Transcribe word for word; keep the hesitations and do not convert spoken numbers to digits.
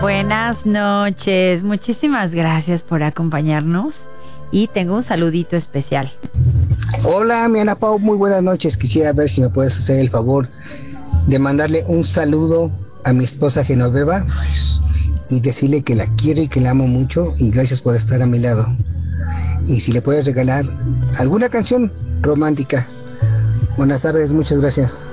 Buenas noches, muchísimas gracias por acompañarnos y tengo un saludito especial. Hola, mi Ana Pau, muy buenas noches. Quisiera ver si me puedes hacer el favor de mandarle un saludo a mi esposa Genoveva y decirle que la quiero y que la amo mucho y gracias por estar a mi lado. Y si le puedes regalar alguna canción romántica. Buenas tardes, muchas gracias.